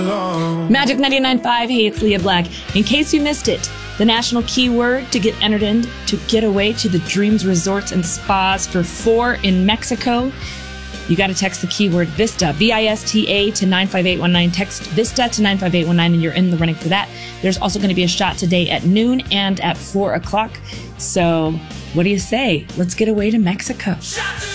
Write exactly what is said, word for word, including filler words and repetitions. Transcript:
Magic ninety-nine point five, hey, it's Leah Black. In case you missed it, the national keyword to get entered in to get away to the Dreams Resorts and Spas for four in Mexico, you got to text the keyword VISTA, V I S T A, to nine five eight one nine. Text VISTA to nine five eight one nine and you're in the running for that. There's also going to be a shot today at noon and at four o'clock. So what do you say? Let's get away to Mexico.